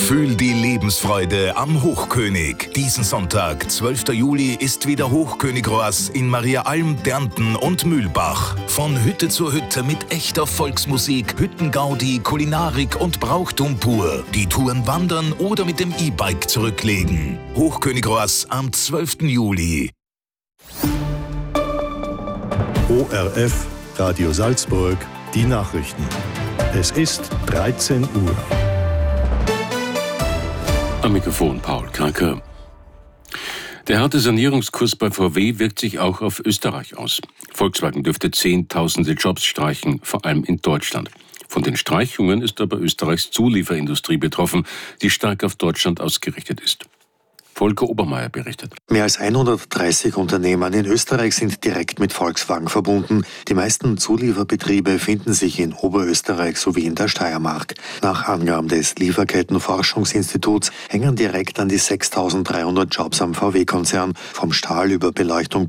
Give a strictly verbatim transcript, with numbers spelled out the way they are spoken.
Fühl die Lebensfreude am Hochkönig. Diesen Sonntag, zwölfter Juli, ist wieder Hochkönig-Roas in Mariaalm, Dernten und Mühlbach. Von Hütte zu Hütte mit echter Volksmusik, Hüttengaudi, Kulinarik und Brauchtum pur. Die Touren wandern oder mit dem E-Bike zurücklegen. Hochkönig-Roas am zwölften Juli. O R F, Radio Salzburg, die Nachrichten. Es ist dreizehn Uhr. Am Mikrofon Paul Kranke. Der harte Sanierungskurs bei V W wirkt sich auch auf Österreich aus. Volkswagen dürfte Zehntausende Jobs streichen, vor allem in Deutschland. Von den Streichungen ist aber Österreichs Zulieferindustrie betroffen, die stark auf Deutschland ausgerichtet ist. Volker Obermeier berichtet. Mehr als hundertdreißig Unternehmen in Österreich sind direkt mit Volkswagen verbunden. Die meisten Zulieferbetriebe finden sich in Oberösterreich sowie in der Steiermark. Nach Angaben des Lieferkettenforschungsinstituts hängen direkt an die sechstausenddreihundert Jobs am V W-Konzern, vom Stahl über Beleuchtung